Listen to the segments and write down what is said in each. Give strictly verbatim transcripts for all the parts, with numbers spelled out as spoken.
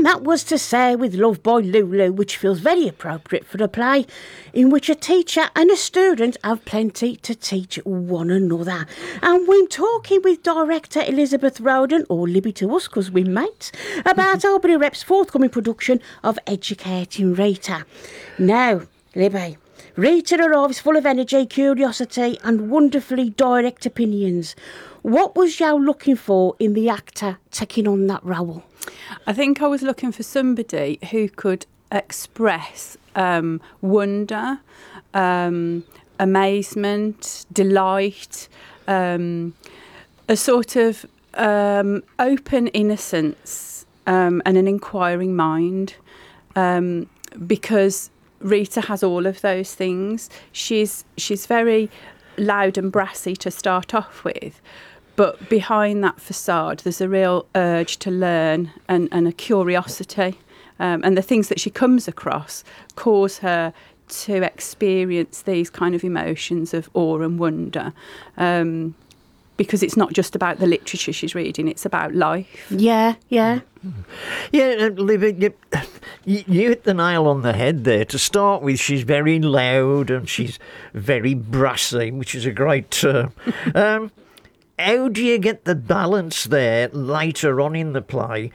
that was to say with Love by Lulu, which feels very appropriate for a play in which a teacher and a student have plenty to teach one another. And when talking with director Elizabeth Roden, or Libby to us because we're mates, about Albury Rep's forthcoming production of Educating Rita. Now, Libby, Rita arrives full of energy, curiosity and wonderfully direct opinions. What was you looking for in the actor taking on that role? I think I was looking for somebody who could express um, wonder, um, amazement, delight, um, a sort of um, open innocence um, and an inquiring mind, um, because Rita has all of those things. She's she's very loud and brassy to start off with, but behind that facade there's a real urge to learn and, and a curiosity, um, and the things that she comes across cause her to experience these kind of emotions of awe and wonder, um, because it's not just about the literature she's reading, it's about life. Yeah, yeah. Yeah, Libby, you, you, you hit the nail on the head there. To start with, she's very loud and she's very brassy, which is a great term. um, how do you get the balance there later on in the play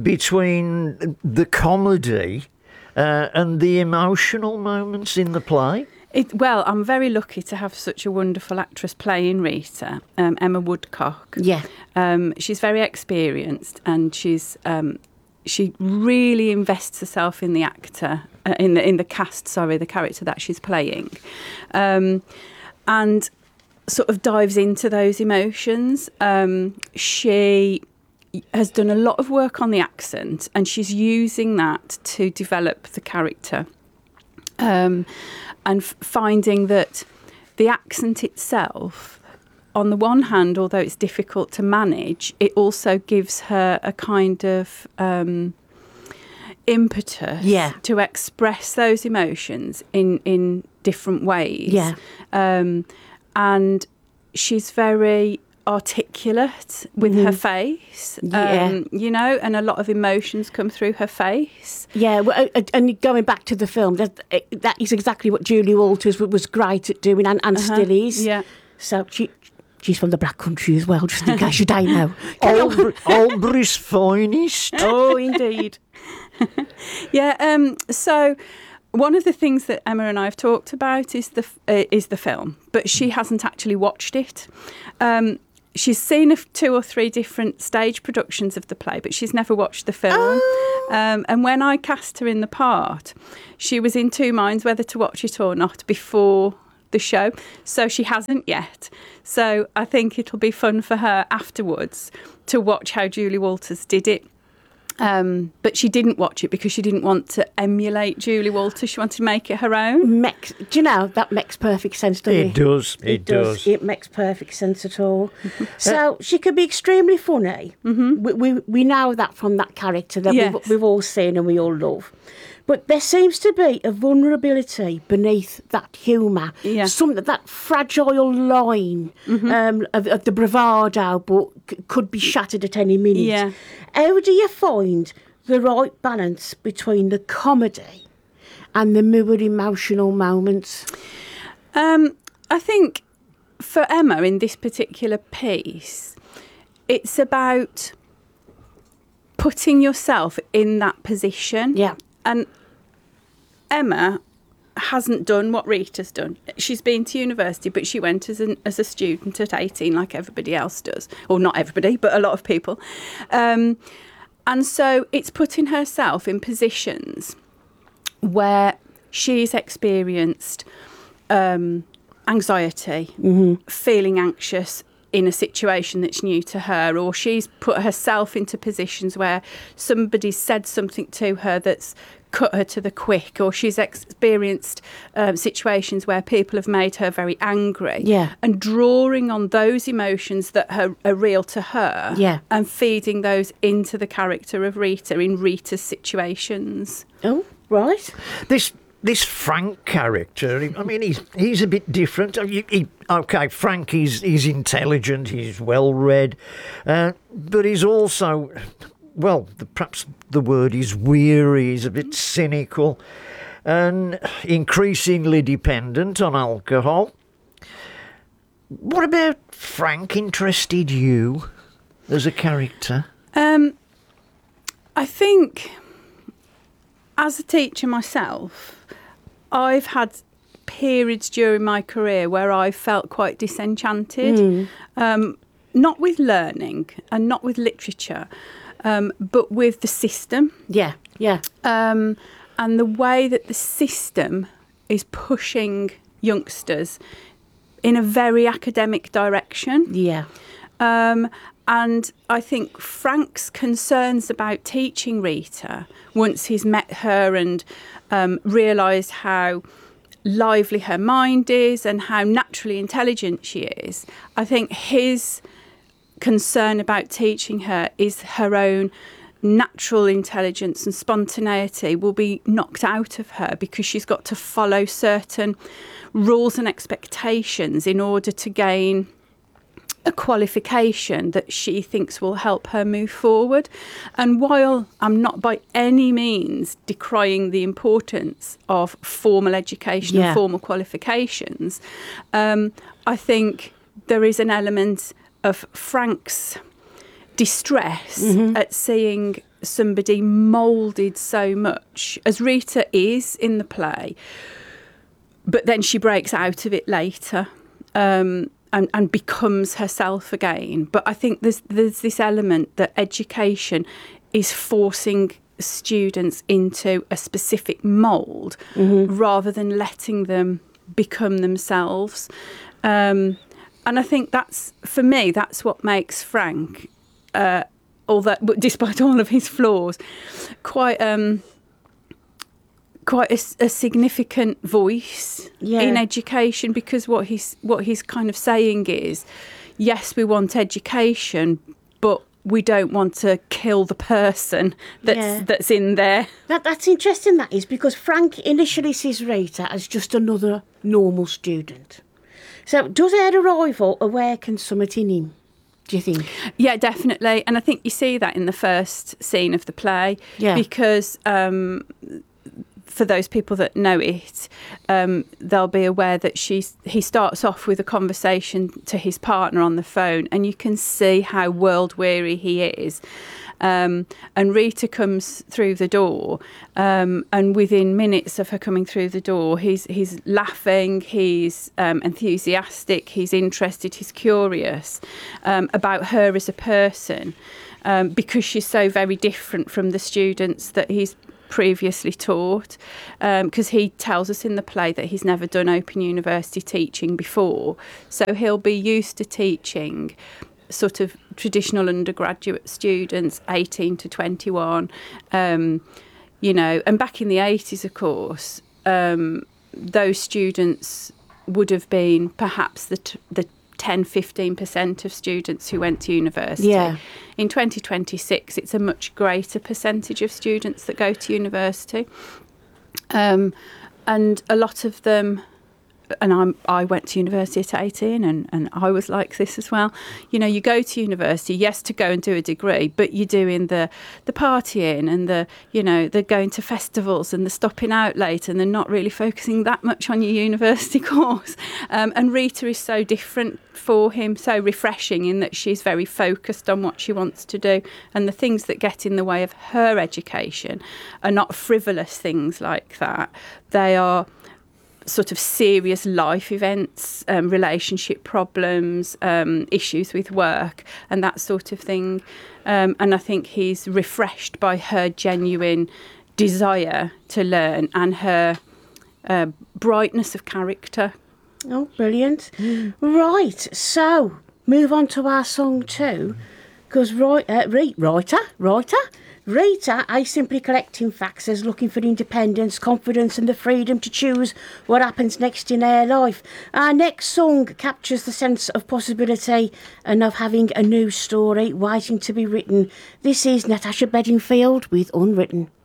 between the comedy uh, and the emotional moments in the play? It, well, I'm very lucky to have such a wonderful actress playing Rita, um, Emma Woodcock. Yeah. Um, she's very experienced, and she's um, she really invests herself in the actor, uh, in the in the cast. Sorry, the character that she's playing, um, and sort of dives into those emotions. Um, she has done a lot of work on the accent, and she's using that to develop the character. Um, and f- finding that the accent itself, on the one hand, although it's difficult to manage, it also gives her a kind of um, impetus yeah. to express those emotions in, in different ways. Yeah. Um, and she's very articulate with mm-hmm. her face, yeah. um, you know, and a lot of emotions come through her face. Yeah, well, and going back to the film, that that is exactly what Julie Walters was great at doing, and, and uh-huh. still is. Yeah. So she she's from the Black Country as well, just in case you don't know. Albury, Albury's finest. Oh, indeed. yeah. Um. So. One of the things that Emma and I have talked about is the uh, is the film, but she hasn't actually watched it. Um, she's seen a f- two or three different stage productions of the play, but she's never watched the film. Oh. Um, and when I cast her in the part, she was in two minds whether to watch it or not before the show. So she hasn't yet. So I think it'll be fun for her afterwards to watch how Julie Walters did it. Um, but she didn't watch it because she didn't want to emulate Julie Walters. She wanted to make it her own. Makes, do you know, that makes perfect sense, doesn't it? It does. It, it does. does. It makes perfect sense at all. So she could be extremely funny. Mm-hmm. We, we we know that from that character that yes. we've, we've all seen and we all love. But there seems to be a vulnerability beneath that humour. Yeah. Some that fragile line mm-hmm. um, of, of the bravado, but c- could be shattered at any minute. Yeah. How do you find the right balance between the comedy and the more emotional moments? Um, I think for Emma in this particular piece, it's about putting yourself in that position. Yeah. And Emma hasn't done what Rita's done. She's been to university, but she went as an as a student at eighteen, like everybody else does. Or not everybody, but a lot of people. Um, and so it's putting herself in positions where she's experienced um, anxiety, mm-hmm. feeling anxious in a situation that's new to her, or she's put herself into positions where somebody said something to her that's cut her to the quick, or she's experienced um, situations where people have made her very angry. Yeah. And drawing on those emotions that are, are real to her, yeah. and feeding those into the character of Rita in Rita's situations. Oh, right. This this Frank character, I mean, he's he's a bit different. He, he, okay, Frank is he's intelligent, he's well read, uh, but he's also well, the, perhaps the word is weary, is a bit cynical, and increasingly dependent on alcohol. What about Frank interested you as a character? Um, I think, as a teacher myself, I've had periods during my career where I felt quite disenchanted, mm. um, not with learning and not with literature, um, but with the system. Yeah, yeah. Um, and the way that the system is pushing youngsters in a very academic direction. Yeah. Um, and I think Frank's concerns about teaching Rita, once he's met her and um, realised how lively her mind is and how naturally intelligent she is, I think his concern about teaching her is her own natural intelligence and spontaneity will be knocked out of her because she's got to follow certain rules and expectations in order to gain a qualification that she thinks will help her move forward. And while I'm not by any means decrying the importance of formal education yeah. and formal qualifications, um, I think there is an element of Frank's distress mm-hmm. at seeing somebody moulded so much, as Rita is in the play, but then she breaks out of it later. Um, And, and becomes herself again. But I think there's there's this element that education is forcing students into a specific mould mm-hmm. rather than letting them become themselves. Um, and I think that's, for me, that's what makes Frank, uh, although despite all of his flaws, quite um, quite a, a significant voice yeah. in education, because what he's what he's kind of saying is, yes, we want education, but we don't want to kill the person that's yeah. that's in there. That that's interesting. That is, because Frank initially sees Rita as just another normal student. So does her arrival awaken something in him, do you think? Yeah, definitely. And I think you see that in the first scene of the play, yeah. because um, for those people that know it, um, they'll be aware that she's, he starts off with a conversation to his partner on the phone, and you can see how world-weary he is. Um, and Rita comes through the door, um, and within minutes of her coming through the door, he's he's laughing, he's um, enthusiastic, he's interested, he's curious um, about her as a person, um, because she's so very different from the students that he's previously taught, because um, he tells us in the play that he's never done Open University teaching before, so he'll be used to teaching sort of traditional undergraduate students, eighteen to twenty-one, um, you know, and back in the eighties, of course, um, those students would have been perhaps the t- the ten, fifteen percent of students who went to university. Yeah. In twenty twenty-six, it's a much greater percentage of students that go to university. Um, and a lot of them, and I'm, I went to university at eighteen, and, and I was like this as well. You know, you go to university, yes, to go and do a degree, but you're doing the, the partying and the, you know, they're going to festivals and the stopping out late, and they're not really focusing that much on your university course. Um, and Rita is so different for him, so refreshing in that she's very focused on what she wants to do, and the things that get in the way of her education are not frivolous things like that. They are sort of serious life events, um, relationship problems, um, issues with work and that sort of thing. Um, and I think he's refreshed by her genuine desire to learn and her uh, brightness of character. Oh, brilliant. Mm. Right, so move on to our song two, because right, uh, re- writer, writer, Rita, I simply collecting facts as looking for independence, confidence and the freedom to choose what happens next in their life. Our next song captures the sense of possibility and of having a new story waiting to be written. This is Natasha Bedingfield with Unwritten.